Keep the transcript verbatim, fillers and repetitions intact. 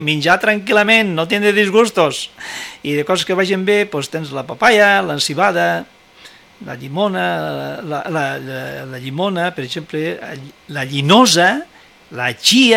menjar tranquil·lament, no tindre disgustos. I de coses que vagin bé, doncs tens la papaya, l'encivada, la llimona, la, la, la, la llimona, per exemple, la llinosa, la chia,